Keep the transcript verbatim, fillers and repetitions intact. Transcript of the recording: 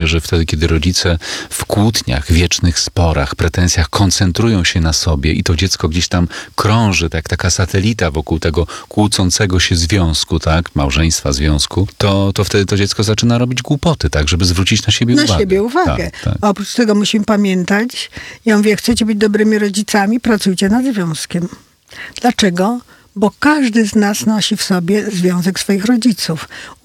że wtedy, kiedy rodzice w kłótniach, wiecznych sporach, pretensjach koncentrują się na sobie i to dziecko gdzieś tam krąży, tak jak taka satelita wokół tego kłócącego się związku, tak, małżeństwa, związku, to, to wtedy to dziecko zaczyna robić głupoty, tak, żeby zwrócić na siebie na uwagę. Na siebie uwagę. Tak, tak. Oprócz tego musimy pamiętać, ja mówię, chcecie być dobrymi rodzicami, pracujcie nad związkiem. Dlaczego? Bo każdy z nas nosi w sobie związek swoich rodziców.